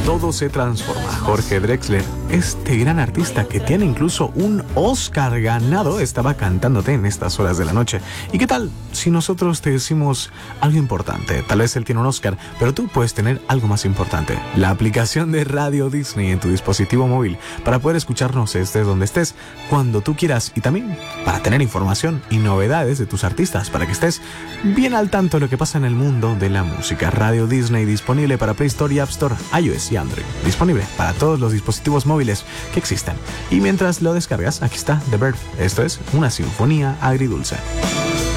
todo se transforma. Jorge Drexler, este gran artista que tiene incluso un Oscar ganado, estaba cantándote en estas horas de la noche. ¿Y qué tal si nosotros te decimos algo importante? Tal vez él tiene un Oscar, pero tú puedes tener algo más importante. La aplicación de Radio Disney en tu dispositivo móvil para poder escucharnos estés donde estés, cuando tú quieras, y también para tener información y novedades de tus artistas, para que estés bien al tanto de lo que pasa en el mundo de la música. Radio Disney disponible para Play Store y App Store, iOS y Android. Disponible para todos los dispositivos móviles que existen. Y mientras lo descargas, aquí está The Verve. Esto es una sinfonía agridulce.